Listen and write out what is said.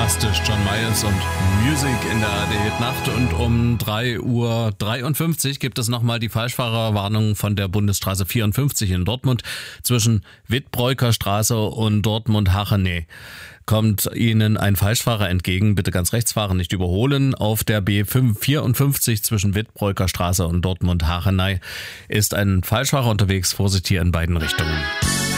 Bombastisch, John Miles und Music in der ARD-Nacht. Und um 3:53 Uhr gibt es nochmal die Falschfahrerwarnung von der Bundesstraße 54 in Dortmund. Zwischen Wittbräuker Straße und Dortmund-Hachenay kommt Ihnen ein Falschfahrer entgegen. Bitte ganz rechts fahren, nicht überholen. Auf der B54 zwischen Wittbräuker Straße und Dortmund-Hachenay ist ein Falschfahrer unterwegs. Vorsicht hier in beiden Richtungen.